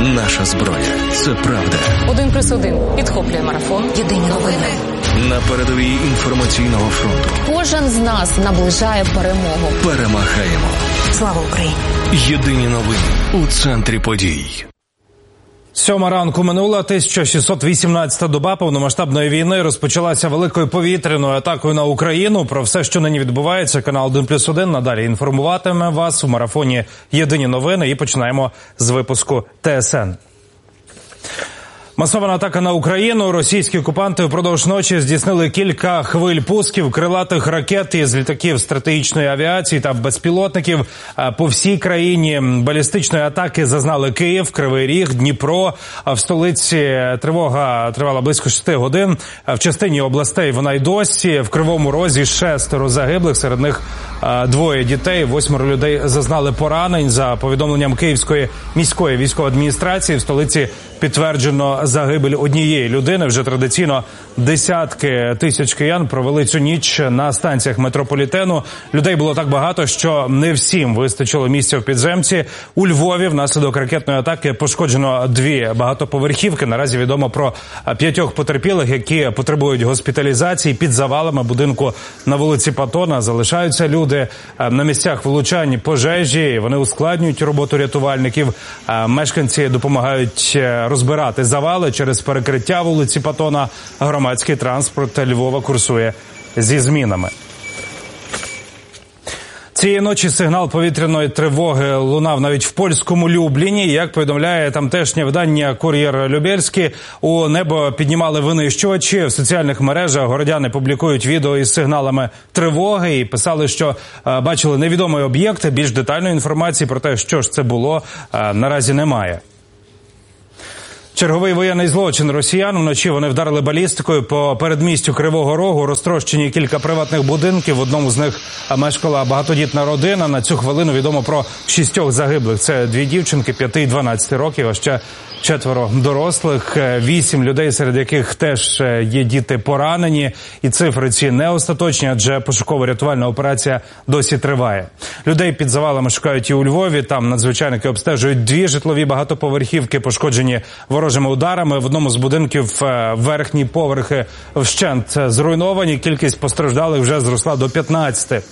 Наша зброя – це правда. 1+1 підхоплює марафон. Єдині новини. На передовій інформаційного фронту. Кожен з нас наближає перемогу. Перемагаємо. Слава Україні! Єдині новини у центрі подій. 7 ранку минула, 1618-та доба повномасштабної війни розпочалася великою повітряною атакою на Україну. Про все, що нині відбувається, канал 1+1 надалі інформуватиме вас у марафоні «Єдині новини». І починаємо з випуску ТСН. Масована атака на Україну. Російські окупанти впродовж ночі здійснили кілька хвиль пусків крилатих ракет із літаків стратегічної авіації та безпілотників. По всій країні балістичної атаки зазнали Київ, Кривий Ріг, Дніпро. В столиці тривога тривала близько 6 годин. В частині областей вона й досі. В Кривому Розі 6 загиблих, серед них 2 дітей, 8 людей зазнали поранень. За повідомленням Київської міської військової адміністрації, в столиці підтверджено загибель однієї людини. Вже традиційно десятки тисяч киян провели цю ніч на станціях метрополітену. Людей було так багато, що не всім вистачило місця в підземці. У Львові внаслідок ракетної атаки пошкоджено 2 багатоповерхівки. Наразі відомо про 5 потерпілих, які потребують госпіталізації. Під завалами будинку на вулиці Патона залишаються люди. На місцях влучань пожежі. Вони ускладнюють роботу рятувальників. Мешканці допомагають розбирати завали через перекриття вулиці Патона. Громадський транспорт Львова курсує зі змінами. Цієї ночі сигнал повітряної тривоги лунав навіть в польському Любліні. Як повідомляє тамтешнє видання «Кур'єр Любельський», у небо піднімали винищувачі. В соціальних мережах городяни публікують відео із сигналами тривоги і писали, що бачили невідомий об'єкт. Більш детальної інформації про те, що ж це було, наразі немає. Черговий воєнний злочин росіян. Вночі вони вдарили балістикою по передмістю Кривого Рогу. Розтрощені кілька приватних будинків. В одному з них мешкала багатодітна родина. На цю хвилину відомо про 6 загиблих. Це 2 дівчинки 5 і 12 років, а ще 4 дорослих. 8 людей, серед яких теж є діти, поранені. І цифри ці не остаточні, адже пошуково-рятувальна операція досі триває. Людей під завалами шукають і у Львові. Там надзвичайники обстежують 2 житлові багатоповерхівки, пошкоджені ворожими ударами. В одному з будинків верхні поверхи вщент зруйновані. Кількість постраждалих вже зросла до 15.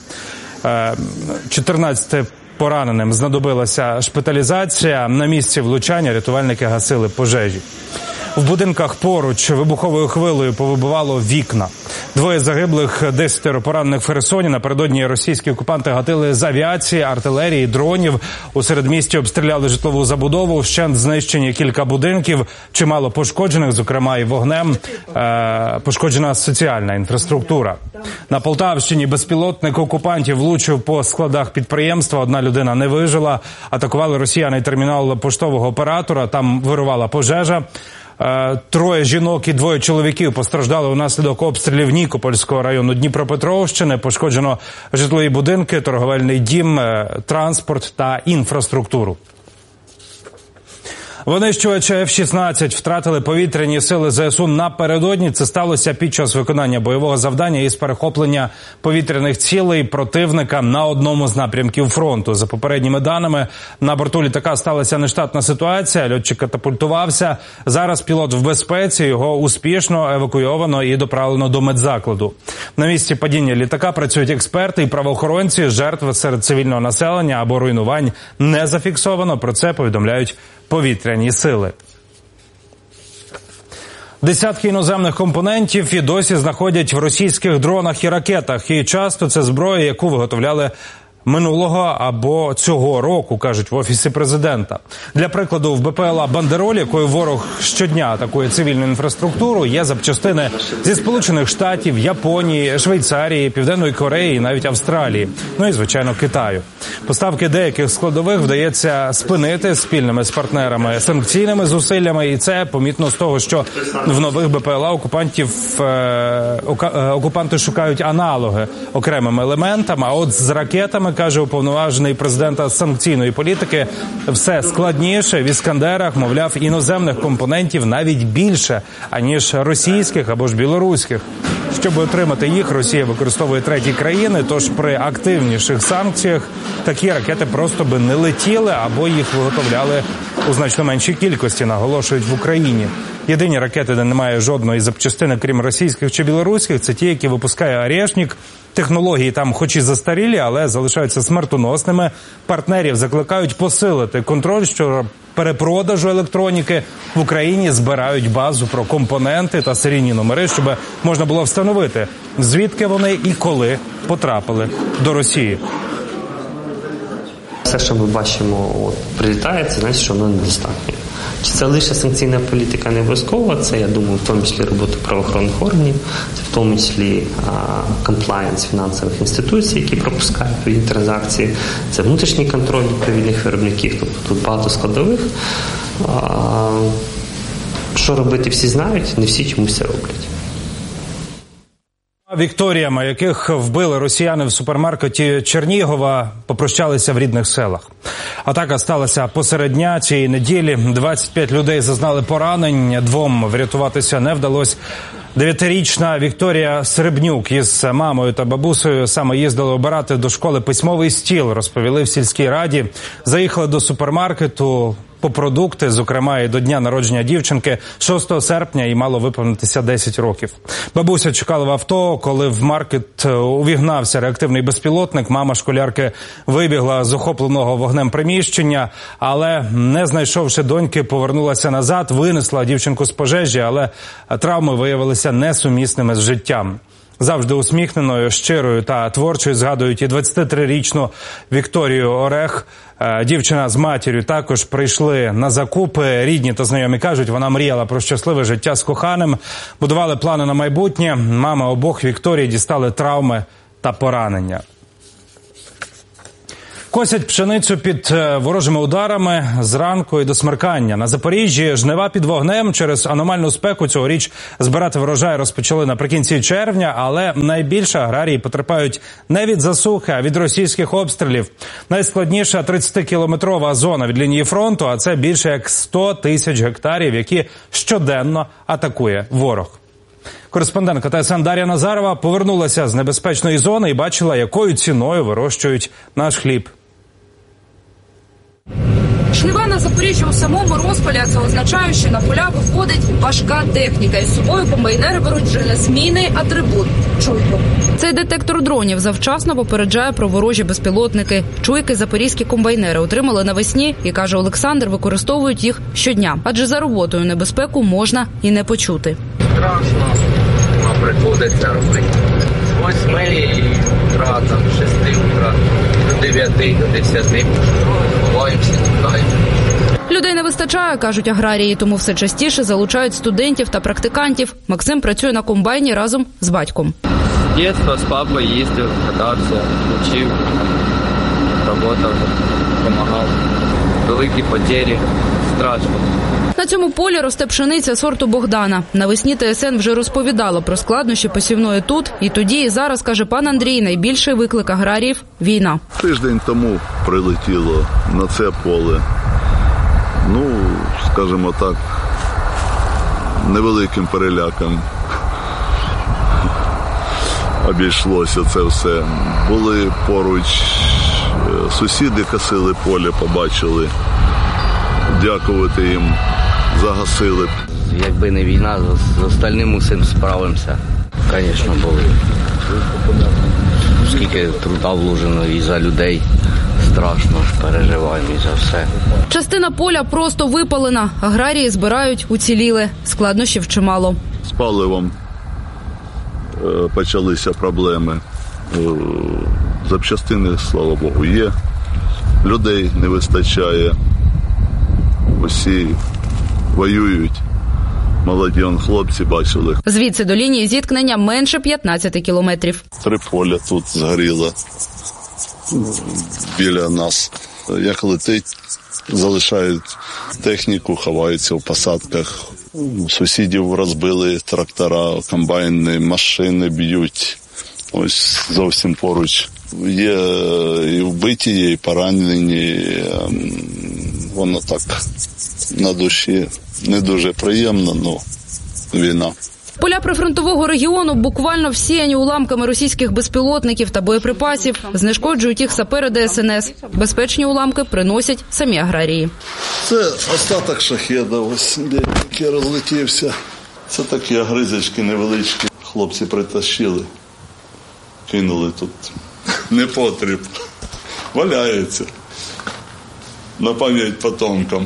14 пораненим знадобилася шпиталізація. На місці влучання рятувальники гасили пожежі. В будинках поруч вибуховою хвилею повибивало вікна. 2 загиблих, 10 поранених в Херсоні. Напередодні російські окупанти гатили з авіації, артилерії, дронів. У середмісті обстріляли житлову забудову. Вщент знищені кілька будинків. Чимало пошкоджених, зокрема і вогнем. Пошкоджена соціальна інфраструктура. На Полтавщині безпілотник окупантів влучив по складах підприємства. 1 людина не вижила. Атакували росіяни термінал поштового оператора. Там вирувала пожежа. 3 жінок і 2 чоловіків постраждали унаслідок обстрілів Нікопольського району Дніпропетровщини. Пошкоджено житлові будинки, торговельний дім, транспорт та інфраструктуру. Винищувачі F-16 втратили повітряні сили ЗСУ напередодні. Це сталося під час виконання бойового завдання із перехоплення повітряних цілей противника на одному з напрямків фронту. За попередніми даними, на борту літака сталася нештатна ситуація, льотчик катапультувався. Зараз пілот в безпеці, його успішно евакуйовано і доправлено до медзакладу. На місці падіння літака працюють експерти і правоохоронці. Жертв серед цивільного населення або руйнувань не зафіксовано. Про це повідомляють повітряні сили. Десятки іноземних компонентів і досі знаходять в російських дронах і ракетах. І часто це зброя, яку виготовляли минулого або цього року, кажуть в Офісі Президента. Для прикладу, в БПЛА «Бандероль», якою ворог щодня атакує цивільну інфраструктуру, є запчастини зі Сполучених Штатів, Японії, Швейцарії, Південної Кореї і навіть Австралії. Ну і, звичайно, Китаю. Поставки деяких складових вдається спинити спільними з партнерами санкційними зусиллями, і це помітно з того, що в нових БПЛА окупанти шукають аналоги окремим елементам, а от з ракетами, каже уповноважений президента з санкційної політики, все складніше. В «Іскандерах», мовляв, іноземних компонентів навіть більше, аніж російських або ж білоруських. Щоб отримати їх, Росія використовує треті країни, тож при активніших санкціях такі ракети просто би не летіли або їх виготовляли у значно меншій кількості, наголошують в Україні. Єдині ракети, де немає жодної запчастини, крім російських чи білоруських, це ті, які випускає «Орешник». Технології там хоч і застарілі, але залишаються смертоносними. Партнерів закликають посилити контроль щодо перепродажу електроніки. В Україні збирають базу про компоненти та серійні номери, щоб можна було встановити, звідки вони і коли потрапили до Росії. Все, що ми бачимо, прилітає, це значить, що воно недостатньо. Чи це лише санкційна політика не обов'язково? Це, я думаю, в тому числі робота правоохоронних органів, це в тому числі комплаєнс фінансових інституцій, які пропускають відповідні транзакції, це внутрішній контроль відповідних виробників, тобто тут багато складових. Що робити всі знають, не всі чомусь це роблять. Вікторіями, яких вбили росіяни в супермаркеті Чернігова, попрощалися в рідних селах. Атака сталася посеред дня цієї неділі. 25 людей зазнали поранень, 2 врятуватися не вдалося. 9-річна Вікторія Сребнюк із мамою та бабусею саме їздили обирати до школи письмовий стіл, розповіли в сільській раді. Заїхали до супермаркету по продукти, зокрема і до дня народження дівчинки, 6 серпня, їй мало виповнитися 10 років. Бабуся чекала в авто, коли в маркет увігнався реактивний безпілотник. Мама школярки вибігла з охопленого вогнем приміщення, але, не знайшовши доньки, повернулася назад, винесла дівчинку з пожежі, але травми виявилися несумісними з життям. Завжди усміхненою, щирою та творчою згадують і 23-річну Вікторію Орех. Дівчина з матір'ю також прийшли на закупи. Рідні та знайомі кажуть, вона мріяла про щасливе життя з коханим. Будували плани на майбутнє. Мами обох Вікторії дістали травми та поранення. Косять пшеницю під ворожими ударами зранку і до смеркання. На Запоріжжі жнива під вогнем. Через аномальну спеку цьогоріч збирати врожай розпочали наприкінці червня, але найбільше аграрії потерпають не від засухи, а від російських обстрілів. Найскладніша 30-кілометрова зона від лінії фронту, а це більше як 100 тисяч гектарів, які щоденно атакує ворог. Кореспондентка ТСН Дар'я Назарова повернулася з небезпечної зони і бачила, якою ціною вирощують наш хліб. Жнива на Запоріжжі у самому розпалі, це означає, що на поля виходить важка техніка. І з собою комбайнери беруть вже незмінний атрибут – чуйку. Цей детектор дронів завчасно попереджає про ворожі безпілотники. Чуйки запорізькі комбайнери отримали навесні і, каже Олександр, використовують їх щодня. Адже за роботою небезпеку можна і не почути. Страшно, а приходиться робити. 8 утра, 6 утра, до 9, до 10. Ховаємося, тікаємо. Людей не вистачає, кажуть аграрії, тому все частіше залучають студентів та практикантів. Максим працює на комбайні разом з батьком. З дитинства з папою їздив, катався, вчив, працював, допомагав. Великі потері, страшно. На цьому полі росте пшениця сорту Богдана. Навесні ТСН вже розповідала про складнощі посівної тут. І тоді, і зараз, каже пан Андрій, найбільший виклик аграріїв – війна. Тиждень тому прилетіло на це поле, скажімо так, невеликим переляком обійшлося це все. Були поруч сусіди, косили поле, побачили. Дякувати їм, загасили. Якби не війна, з остальним усім справимося. Звісно, були. Скільки труда вложено і за людей. Страшно, переживаємо і за все. Частина поля просто випалена. Аграрії збирають уціліле. Складнощів чимало. З паливом почалися проблеми. Запчастини, слава Богу, є. Людей не вистачає. Усі воюють. Молоді хлопці бачили. Звідси до лінії зіткнення менше 15 кілометрів. 3 поля тут згоріло біля нас. Як летить, залишають техніку, ховаються в посадках. Сусідів розбили трактора, комбайни, машини б'ють. Ось зовсім поруч. Є і вбиті, є і поранені. Воно так на душі не дуже приємно, війна. Поля прифронтового регіону буквально всіяні уламками російських безпілотників та боєприпасів. Знешкоджують їх сапери ДСНС. Безпечні уламки приносять самі аграрії. Це остаток шахеда, ось який розлетівся. Це такі огризочки невеличкі. Хлопці притащили, кинули тут. Непотріб. Валяється. На пам'ять потомкам.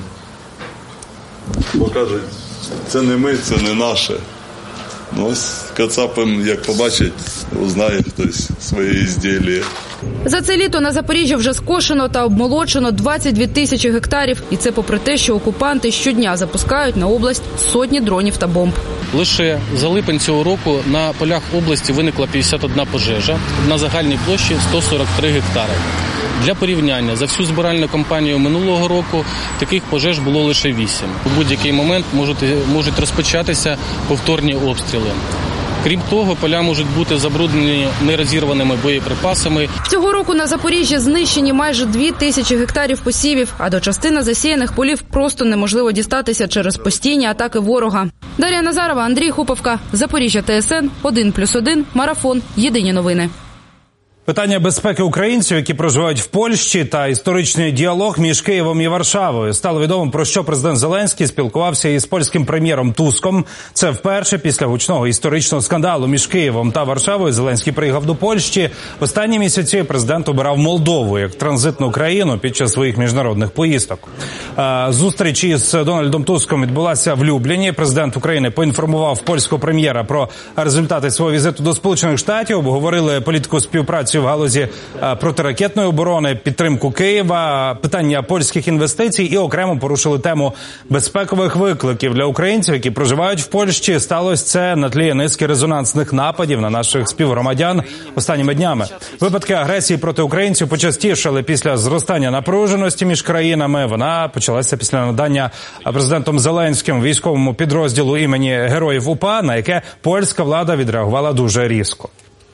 Бо кажуть, це не ми, це не наше. Ну, ось кацапам, як побачить, узнає хтось свої ізділля. За це літо на Запоріжжі вже скошено та обмолочено 22 тисячі гектарів. І це попри те, що окупанти щодня запускають на область сотні дронів та бомб. Лише за липень цього року на полях області виникла 51 пожежа на загальній площі 143 гектари. Для порівняння, за всю збиральну кампанію минулого року таких пожеж було лише 8. У будь-який момент можуть розпочатися повторні обстріли. Крім того, поля можуть бути забруднені нерозірваними боєприпасами. Цього року на Запоріжжі знищені майже 2 тисячі гектарів посівів, а до частини засіяних полів просто неможливо дістатися через постійні атаки ворога. Дар'я Назарова, Андрій Хуповка, Запоріжжя ТСН, 1+1, Марафон, Єдині новини. Питання безпеки українців, які проживають в Польщі, та історичний діалог між Києвом і Варшавою. Стало відомо, про що президент Зеленський спілкувався із польським прем'єром Туском. Це вперше після гучного історичного скандалу між Києвом та Варшавою Зеленський приїхав до Польщі. В останні місяці президент обирав Молдову як транзитну країну під час своїх міжнародних поїздок. Зустріч із Дональдом Туском відбулася в Любліні. Президент України поінформував польського прем'єра про результати свого візиту до Сполучених Штатів, обговорили політику співпраці в галузі протиракетної оборони, підтримку Києва, питання польських інвестицій і окремо порушили тему безпекових викликів для українців, які проживають в Польщі. Сталося це на тлі низки резонансних нападів на наших співгромадян останніми днями. Випадки агресії проти українців почастішали після зростання напруженості між країнами. Вона почалася після надання президентом Зеленським військовому підрозділу імені Героїв УПА, на яке польська влада відреагувала дуже різко.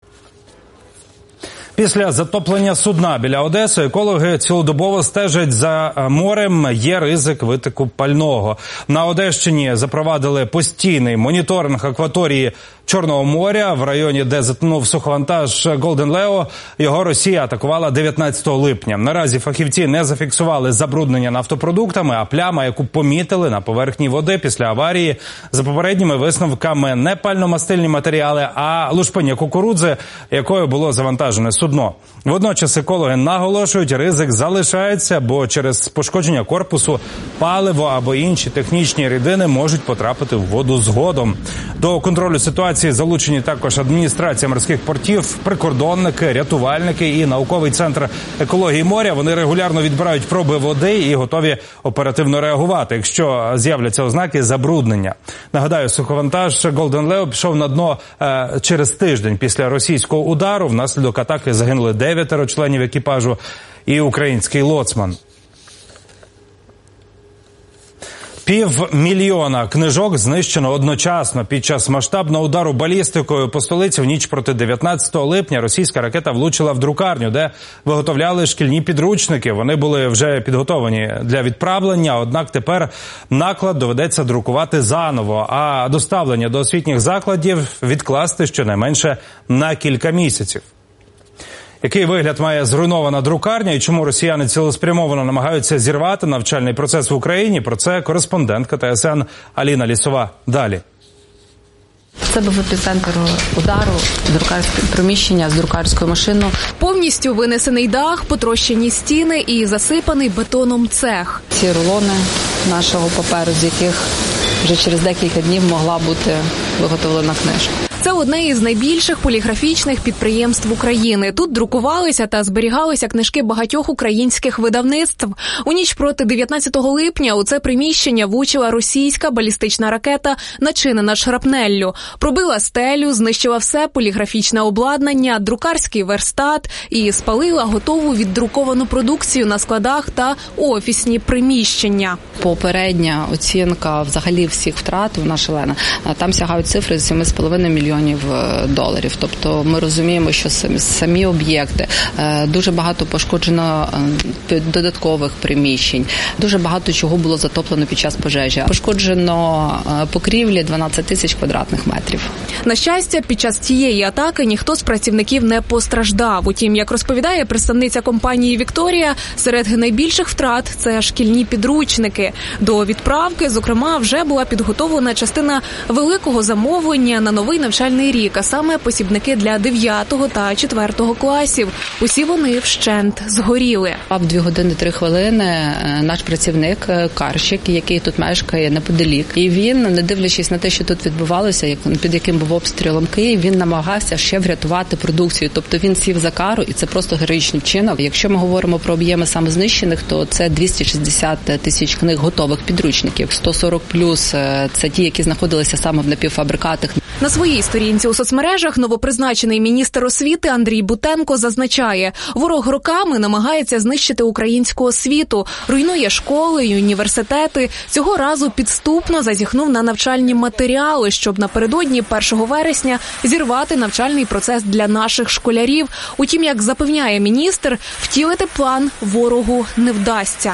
Після затоплення судна біля Одеси екологи цілодобово стежать за морем. Є ризик витоку пального. На Одещині запровадили постійний моніторинг акваторії Чорного моря в районі, де затонув суховантаж Golden Leo. Його Росія атакувала 19 липня. Наразі фахівці не зафіксували забруднення нафтопродуктами, а пляма, яку помітили на поверхні води після аварії, за попередніми висновками не пально-мастильні матеріали, а лушпиння кукурудзи, якою було завантажене судно. Водночас екологи наголошують, ризик залишається, бо через пошкодження корпусу паливо або інші технічні рідини можуть потрапити в воду згодом. До контролю ситуації залучені також адміністрація морських портів, прикордонники, рятувальники і науковий центр екології моря. Вони регулярно відбирають проби води і готові оперативно реагувати, якщо з'являться ознаки забруднення. Нагадаю, суховантаж Golden Leo пішов на дно через тиждень після російського удару. Внаслідок атаки загинули 9 членів екіпажу і український лоцман. 500,000 книжок знищено одночасно під час масштабного удару балістикою по столиці. В ніч проти 19 липня російська ракета влучила в друкарню, де виготовляли шкільні підручники. Вони були вже підготовлені для відправлення, однак тепер наклад доведеться друкувати заново, а доставлення до освітніх закладів відкласти щонайменше на кілька місяців. Який вигляд має зруйнована друкарня і чому росіяни цілеспрямовано намагаються зірвати навчальний процес в Україні? Про це кореспондентка ТСН Аліна Лісова. Далі. Це був епіцентр удару, друкарське приміщення з друкарською машиною. Повністю винесений дах, потрощені стіни і засипаний бетоном цех. Ці рулони нашого паперу, з яких вже через декілька днів могла бути виготовлена книжка. Це одне із найбільших поліграфічних підприємств України. Тут друкувалися та зберігалися книжки багатьох українських видавництв. У ніч проти 19 липня у це приміщення влучила російська балістична ракета, начинена шрапнеллю. Пробила стелю, знищила все поліграфічне обладнання, друкарський верстат і спалила готову віддруковану продукцію на складах та офісні приміщення. Попередня оцінка взагалі всіх втрат, вона шалена. Там сягають цифри з 7,5 мільйонів мільйонів доларів. Тобто ми розуміємо, що самі об'єкти, дуже багато пошкоджено додаткових приміщень, дуже багато чого було затоплено під час пожежі. Пошкоджено покрівлі 12 тисяч квадратних метрів. На щастя, під час цієї атаки ніхто з працівників не постраждав. Утім, як розповідає представниця компанії «Вікторія», серед найбільших втрат – це шкільні підручники. До відправки, зокрема, вже була підготовлена частина великого замовлення на новий навчальний рік, а саме посібники для 9 та 4 класів. Усі вони вщент згоріли. В 2 години 3 хвилини наш працівник Карщик, який тут мешкає неподалік, і він, не дивлячись на те, що тут відбувалося, під яким був обстрілом Київ, він намагався ще врятувати продукцію. Тобто він сів за кару, і це просто героїчний вчинок. Якщо ми говоримо про об'єми самознищених, то це 260 тисяч книг готових підручників. 140 плюс – це ті, які знаходилися саме в напівфабрикатах. На своїй сторінці у соцмережах новопризначений міністр освіти Андрій Бутенко зазначає, ворог роками намагається знищити українську освіту, руйнує школи і університети. Цього разу підступно зазіхнув на навчальні матеріали, щоб напередодні 1 вересня зірвати навчальний процес для наших школярів. Утім, як запевняє міністр, втілити план ворогу не вдасться.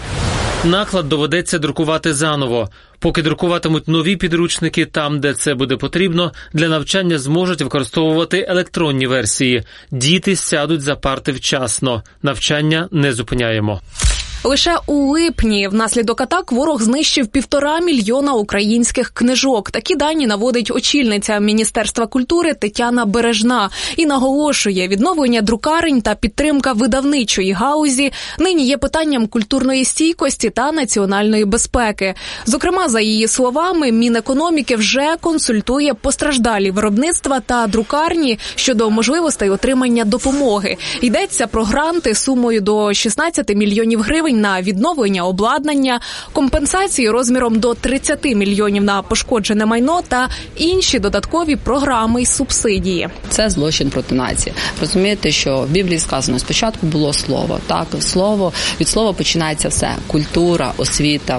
Наклад доведеться друкувати заново. Поки друкуватимуть нові підручники там, де це буде потрібно, для навчання зможуть використовувати електронні версії. Діти сядуть за парти вчасно. Навчання не зупиняємо. Лише у липні внаслідок атак ворог знищив 1,5 мільйона українських книжок. Такі дані наводить очільниця Міністерства культури Тетяна Бережна і наголошує, відновлення друкарень та підтримка видавничої гаузі нині є питанням культурної стійкості та національної безпеки. Зокрема, за її словами, Мінекономіки вже консультує постраждалі виробництва та друкарні щодо можливостей отримання допомоги. Йдеться про гранти сумою до 16 мільйонів гривень на відновлення обладнання, компенсації розміром до 30 мільйонів на пошкоджене майно та інші додаткові програми й субсидії. Це злочин проти нації. Розумієте, що в Біблії сказано, спочатку було слово. Так, від слова починається все. Культура, освіта.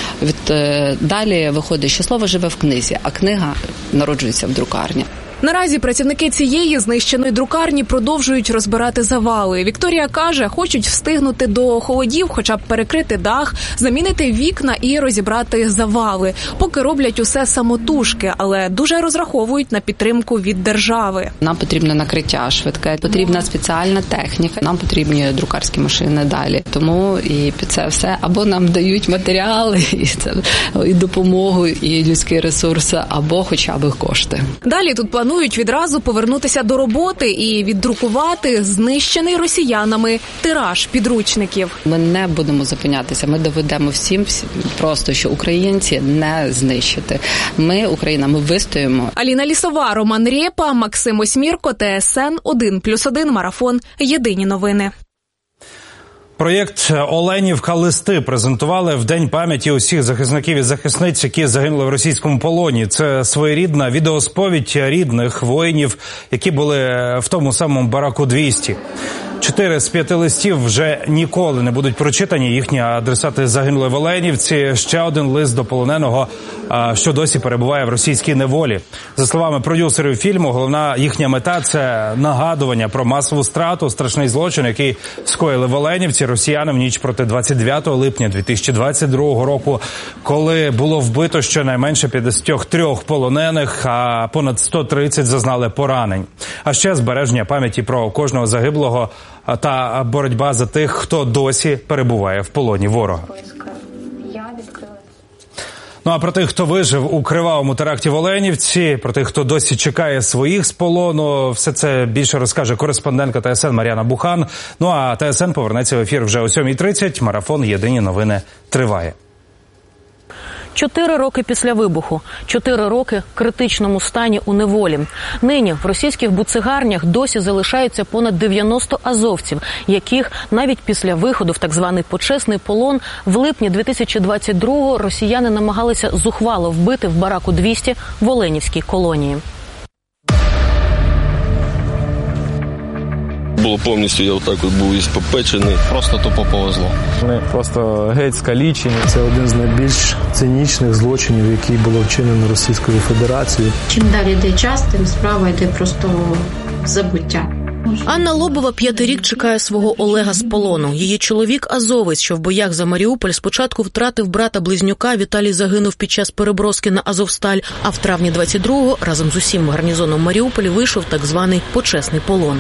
Далі виходить, що слово живе в книзі, а книга народжується в друкарні. Наразі працівники цієї знищеної друкарні продовжують розбирати завали. Вікторія каже, хочуть встигнути до холодів, хоча б перекрити дах, замінити вікна і розібрати завали. Поки роблять усе самотужки, але дуже розраховують на підтримку від держави. Нам потрібне накриття швидке, потрібна спеціальна техніка, нам потрібні друкарські машини далі. Тому і під це все або нам дають матеріали, і допомогу, і людські ресурси, або хоча б кошти. Далі тут планують відразу повернутися до роботи і віддрукувати знищений росіянами тираж підручників. Ми не будемо зупинятися, ми доведемо всім просто, що українці не знищити. Ми, Україна, ми вистоїмо. Аліна Лісова, Роман Рєпа, Максим Осьмірко, ТСН 1+1, Марафон. Єдині новини. Проєкт «Оленівка. Листи» презентували в День пам'яті усіх захисників і захисниць, які загинули в російському полоні. Це своєрідна відеосповідь рідних воїнів, які були в тому самому бараку 200. 4 з 5 листів вже ніколи не будуть прочитані. Їхні адресати загинули в Оленівці. Ще один лист до полоненого, що досі перебуває в російській неволі. За словами продюсерів фільму, головна їхня мета – це нагадування про масову страту, страшний злочин, який скоїли в Оленівці росіяни в ніч проти 29 липня 2022 року, коли було вбито щонайменше 53 полонених, а понад 130 зазнали поранень. А ще збереження пам'яті про кожного загиблого та боротьба за тих, хто досі перебуває в полоні ворога. Ну а про тих, хто вижив у кривавому теракті в Оленівці, про тих, хто досі чекає своїх з полону, все це більше розкаже кореспондентка ТСН Мар'яна Бухан. Ну а ТСН повернеться в ефір вже о 7:30. Марафон «Єдині новини» триває. 4 роки після вибуху, 4 роки в критичному стані у неволі. Нині в російських буцегарнях досі залишаються понад 90 азовців, яких навіть після виходу в так званий почесний полон в липні 2022-го росіяни намагалися зухвало вбити в бараку 200 в Оленівській колонії. було повністю, я отак от був із попечений. Просто тупо повезло. Вони просто геть скалічені. Це один з найбільш цинічних злочинів, який було вчинено Російською Федерацією. Чим далі йде час, тим справа йде просто в забуття. Анна Лобова 5-й рік чекає свого Олега з полону. Її чоловік азовець, що в боях за Маріуполь спочатку втратив брата-близнюка, Віталій загинув під час переброски на Азовсталь, а в травні 22-го разом з усім гарнізоном Маріуполя вийшов так званий почесний полон.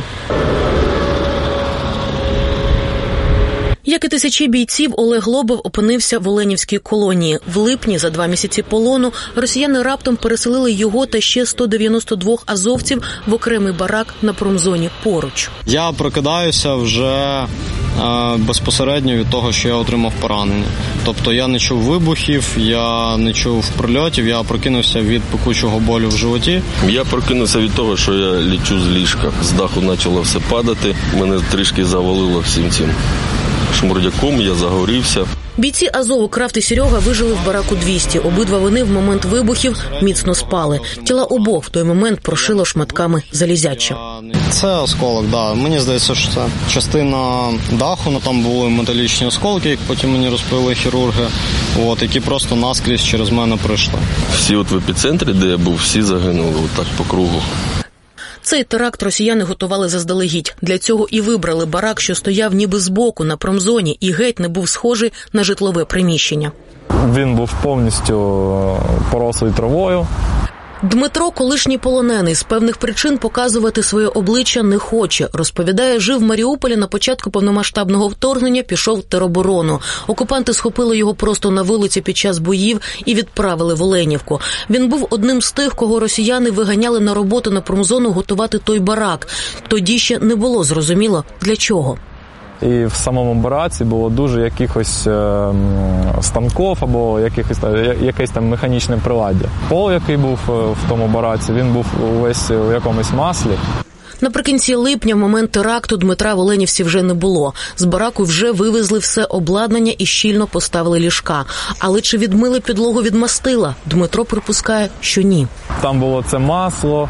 Як і тисячі бійців, Олег Лобов опинився в Оленівській колонії. В липні, за 2 місяці полону, росіяни раптом переселили його та ще 192 азовців в окремий барак на промзоні поруч. Я прокидаюся вже безпосередньо від того, що я отримав поранення. Тобто я не чув вибухів, я не чув прильотів, я прокинувся від пекучого болю в животі. Я прокинувся від того, що я лічу з ліжка. З даху почало все падати, мене трішки завалило всім цим шмурдяком, я загорівся. Бійці Азову Крафт і Серега вижили в бараку 200. Обидва вони в момент вибухів міцно спали. Тіла обох в той момент прошило шматками залізяча. Це осколок, да. Мені здається, що це частина даху, там були металічні осколки, як потім мені розповіли хірурги, які просто наскрізь через мене пройшли. Всі в епіцентрі, де я був, всі загинули отак по кругу. Цей теракт росіяни готували заздалегідь. Для цього і вибрали барак, що стояв ніби збоку на промзоні і геть не був схожий на житлове приміщення. Він був повністю порослий травою. Дмитро, колишній полонений, з певних причин показувати своє обличчя не хоче. Розповідає, жив в Маріуполі на початку повномасштабного вторгнення, пішов в тероборону. Окупанти схопили його просто на вулиці під час боїв і відправили в Оленівку. Він був одним з тих, кого росіяни виганяли на роботу на промзону готувати той барак. Тоді ще не було зрозуміло, для чого. І в самому бараці було дуже якихось станків або якесь там механічне приладдя. Пол, який був в тому бараці, він був увесь у якомусь маслі. Наприкінці липня, в момент теракту, Дмитра в Оленівці вже не було. З бараку вже вивезли все обладнання і щільно поставили ліжка. Але чи відмили підлогу від мастила? Дмитро припускає, що ні. Там було це масло,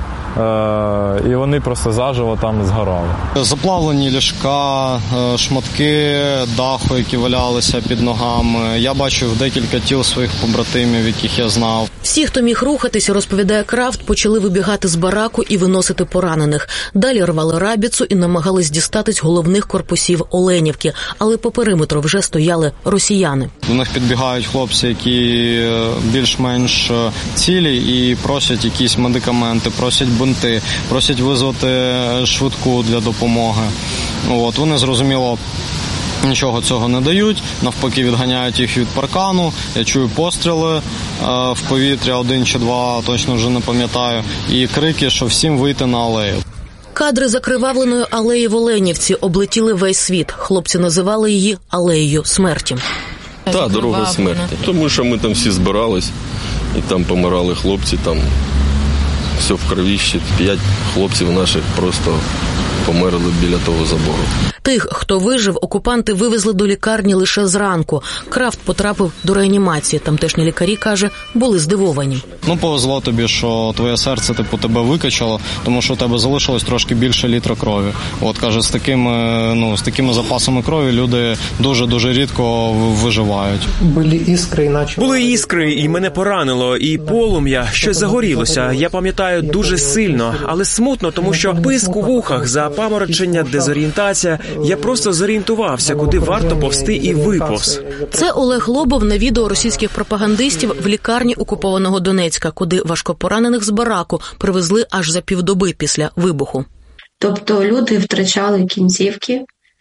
і вони просто заживо там згорали. Заплавлені ліжка, шматки даху, які валялися під ногами. Я бачив декілька тіл своїх побратимів, яких я знав. Всі, хто міг рухатися, розповідає Крафт, почали вибігати з бараку і виносити поранених. Далі рвали рабіцу і намагались дістатись головних корпусів Оленівки, але по периметру вже стояли росіяни. До них підбігають хлопці, які більш-менш цілі і просять якісь медикаменти, просять бинти, просять визвати швидку для допомоги. Вони, зрозуміло, нічого цього не дають, навпаки відганяють їх від паркану. Я чую постріли в повітря, 1 чи 2, точно вже не пам'ятаю, і крики, що всім вийти на алею. Кадри закривавленої алеї в Оленівці облетіли весь світ. Хлопці називали її алеєю смерті. Так, дорога смерті. Тому що ми там всі збирались, і там помирали хлопці, там все в крові, ще 5 хлопців наших просто померли біля того забору. Тих, хто вижив, окупанти вивезли до лікарні лише зранку. Крафт потрапив до реанімації. Тамтешні лікарі, каже, були здивовані. Повезло тобі, що твоє серце тебе викачало, тому що у тебе залишилось трошки більше літра крові. Каже, з такими запасами крові люди дуже-дуже рідко виживають. Були іскри, і мене поранило, і полум'я, щось загорілося. Я пам'ятаю дуже сильно, але смутно, тому що писк у вухах, запаморочення, дезорієнтація. Я просто зорієнтувався, куди варто повсти, і виповз. Це Олег Лобов на відео російських пропагандистів в лікарні окупованого Донецька, куди важкопоранених з бараку привезли аж за півдоби після вибуху. Тобто люди втрачали кінцівки,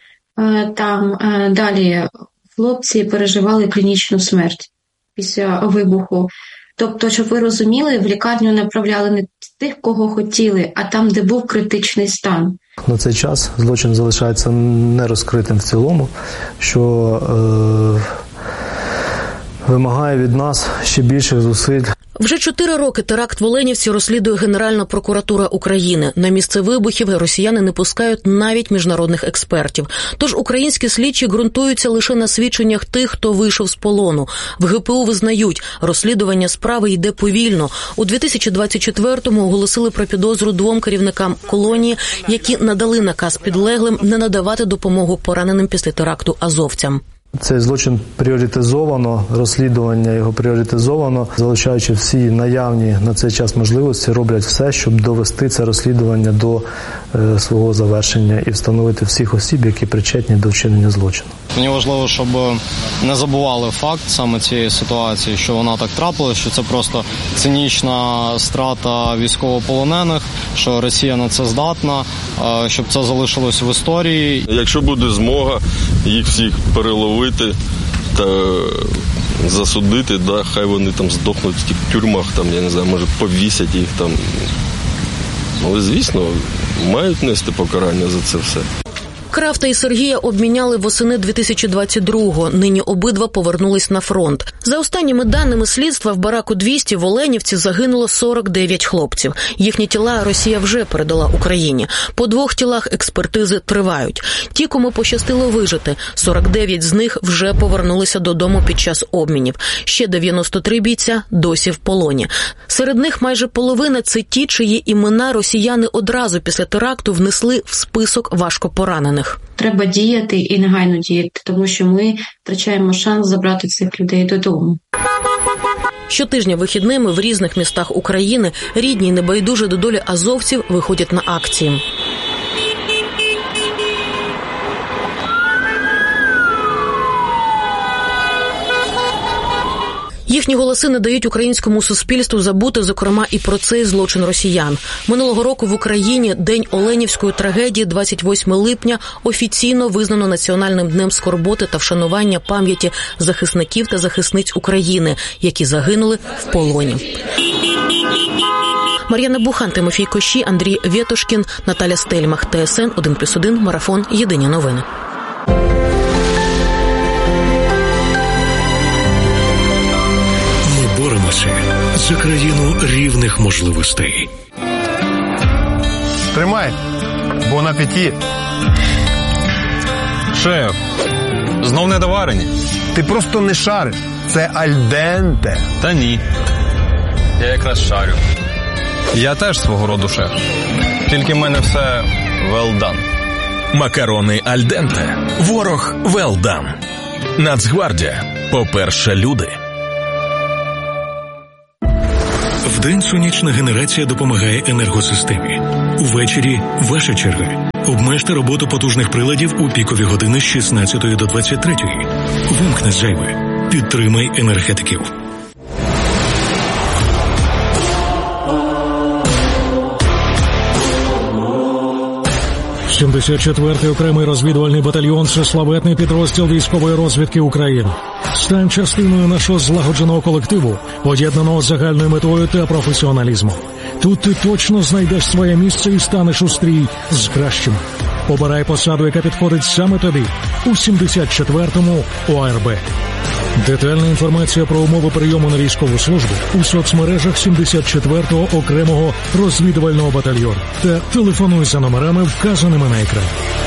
там далі хлопці переживали клінічну смерть після вибуху. Тобто, щоб ви розуміли, в лікарню направляли не тих, кого хотіли, а там, де був критичний стан. На цей час злочин залишається нерозкритим в цілому, що вимагає від нас ще більших зусиль. Вже 4 роки теракт в Оленівці розслідує Генеральна прокуратура України. На місце вибухів росіяни не пускають навіть міжнародних експертів. Тож українські слідчі ґрунтуються лише на свідченнях тих, хто вийшов з полону. В ГПУ визнають, розслідування справи йде повільно. У 2024-му оголосили про підозру 2 керівникам колонії, які надали наказ підлеглим не надавати допомогу пораненим після теракту азовцям. Цей злочин пріоритизовано, розслідування його пріоритизовано, залучаючи всі наявні на цей час можливості, роблять все, щоб довести це розслідування до свого завершення і встановити всіх осіб, які причетні до вчинення злочину. Мені важливо, щоб не забували факт саме цієї ситуації, що вона так трапилася, що це просто цинічна страта військовополонених, що Росія на це здатна, щоб це залишилось в історії. Якщо буде змога їх всіх переловити та засудити, да, хай вони там здохнуть в тих тюрмах, там, я не знаю, може повісять їх там. Але, звісно, мають нести покарання за це все. Крафта і Сергія обміняли восени 2022-го. Нині обидва повернулись на фронт. За останніми даними слідства, в бараку 200 в Оленівці загинуло 49 хлопців. Їхні тіла Росія вже передала Україні. По 2 тілах експертизи тривають. Ті, кому пощастило вижити, 49 з них вже повернулися додому під час обмінів. Ще 93 бійця досі в полоні. Серед них майже половина – це ті, чиї імена росіяни одразу після теракту внесли в список важкопоранених. Треба діяти і негайно діяти, тому що ми втрачаємо шанс забрати цих людей додому. Щотижня вихідними в різних містах України рідні й небайдужі до долі азовців виходять на акції. Їхні голоси не дають українському суспільству забути, зокрема, і про цей злочин росіян. Минулого року в Україні День Оленівської трагедії 28 липня офіційно визнано Національним днем скорботи та вшанування пам'яті захисників та захисниць України, які загинули в полоні. Мар'яна Бухан, Тимофій Кощій, Андрій Вєтушкін, Наталя Стельмах, ТСН 1+1, Марафон, Єдині новини. За країну рівних можливостей. Тримай. Бон апетит. Шеф, знов недоварені. Ти просто не шариш. Це альденте. Та ні. Я якраз шарю. Я теж свого роду шеф. Тільки в мене все well done. Макарони альденте. Ворог well done. Нацгвардія. По-перше, люди. Вдень сонячна генерація допомагає енергосистемі. Увечері – ваша черга. Обмежте роботу потужних приладів у пікові години з 16 до 23. Вимкни зайве. Підтримай енергетиків. – 74-й окремий розвідувальний батальйон – це славетний підрозділ військової розвідки України. Стань частиною нашого злагодженого колективу, об'єднаного загальною метою та професіоналізмом. Тут ти точно знайдеш своє місце і станеш у стрій з кращим. Обирай посаду, яка підходить саме тобі у 74-му ОРБ. Детальна інформація про умови прийому на військову службу у соцмережах 74-го окремого розвідувального батальйону та телефонуй за номерами, вказаними на екрані.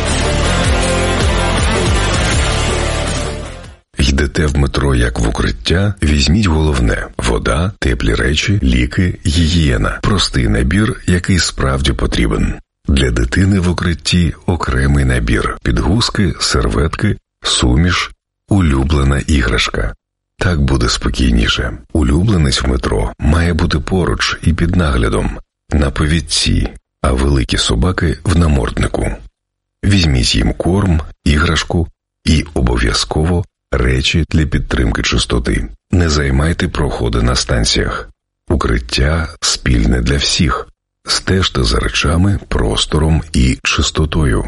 Йдете в метро як в укриття? Візьміть головне – вода, теплі речі, ліки, гігієна. Простий набір, який справді потрібен. Для дитини в укритті окремий набір – підгузки, серветки, суміш, улюблена іграшка. Так буде спокійніше. Улюбленець в метро має бути поруч і під наглядом, на повідці, а великі собаки – в наморднику. Візьміть їм корм, іграшку і обов'язково речі для підтримки чистоти. Не займайте проходи на станціях. Укриття спільне для всіх. Стежте за речами, простором і чистотою.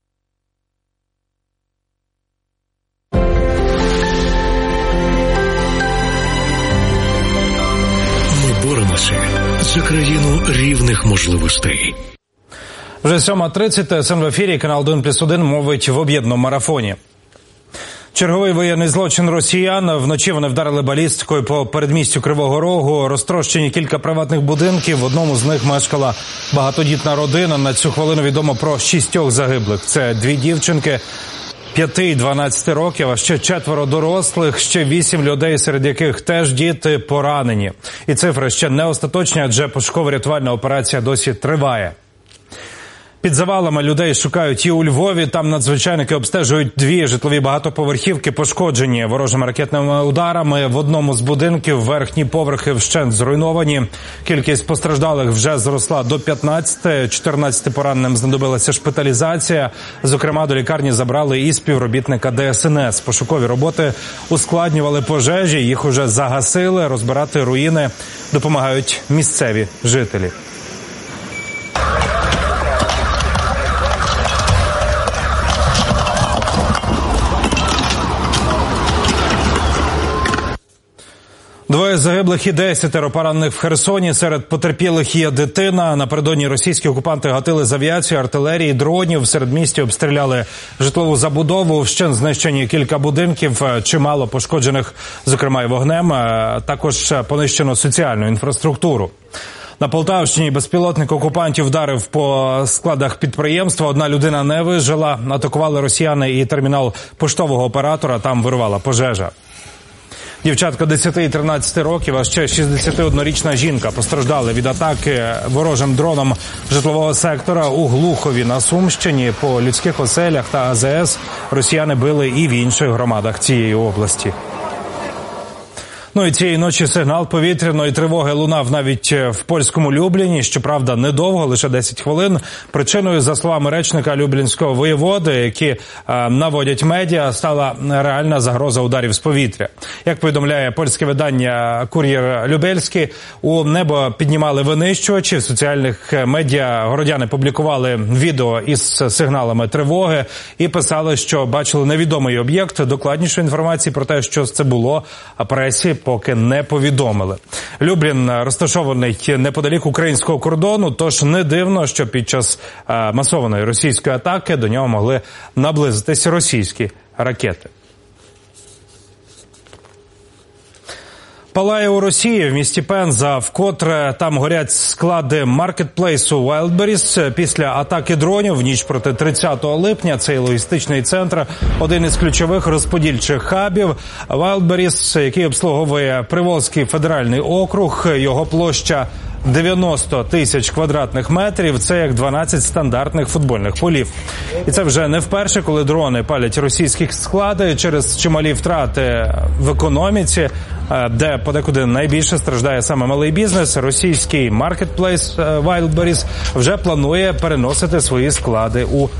Ми боремося за країну рівних можливостей. Вже 7:30, ТСН в ефірі, канал 1+1 мовить в об'єднаному марафоні. Черговий воєнний злочин росіян. Вночі вони вдарили балістикою по передмістю Кривого Рогу. Розтрощені кілька приватних будинків. В одному з них мешкала багатодітна родина. На цю хвилину відомо про 6 загиблих. Це 2 дівчинки 5 і 12 років, а ще 4 дорослих, ще 8 людей, серед яких теж діти поранені. І цифри ще не остаточні, адже пошуково-рятувальна операція досі триває. Під завалами людей шукають і у Львові. Там надзвичайники обстежують 2 житлові багатоповерхівки, пошкоджені ворожими ракетними ударами. В одному з будинків верхні поверхи вщент зруйновані. Кількість постраждалих вже зросла до 15. 14 пораненим знадобилася шпиталізація. Зокрема, до лікарні забрали і співробітника ДСНС. Пошукові роботи ускладнювали пожежі, їх уже загасили. Розбирати руїни допомагають місцеві жителі. Двоє загиблих і 10 поранених в Херсоні. Серед потерпілих є дитина. Напередодні російські окупанти гатили з авіації, артилерії, дронів. В середмісті обстріляли житлову забудову. Вщент знищені кілька будинків, чимало пошкоджених, зокрема і вогнем. Також понищено соціальну інфраструктуру. На Полтавщині безпілотник окупантів вдарив по складах підприємства. Одна людина не вижила. Атакували росіяни і термінал поштового оператора. Там вирувала пожежа. Дівчатка 10 і 13 років, а ще 61-річна жінка постраждали від атаки ворожим дроном житлового сектора у Глухові на Сумщині. По людських оселях та АЗС росіяни били і в інших громадах цієї області. Ну і цієї ночі сигнал повітряної тривоги лунав навіть в польському Любліні. Щоправда, недовго, лише 10 хвилин. Причиною, за словами речника люблінського воєводи, які наводять медіа, стала реальна загроза ударів з повітря. Як повідомляє польське видання «Кур'єр Любельський», у небо піднімали винищувачі. В соціальних медіа городяни публікували відео із сигналами тривоги і писали, що бачили невідомий об'єкт. Докладнішої інформації про те, що це було, пресі поки не повідомили. Люблін розташований неподалік українського кордону, тож не дивно, що під час масованої російської атаки до нього могли наблизитись російські ракети. Палає у Росії, в місті Пенза, вкотре там горять склади маркетплейсу Wildberries. Після атаки дронів в ніч проти 30 липня цей логістичний центр – один із ключових розподільчих хабів. Wildberries, який обслуговує Приволзький федеральний округ, його площа 90 тисяч квадратних метрів – це як 12 стандартних футбольних полів. І це вже не вперше, коли дрони палять російські склади через чималі втрати в економіці, де подекуди найбільше страждає саме малий бізнес. Російський маркетплейс Wildberries вже планує переносити свої склади у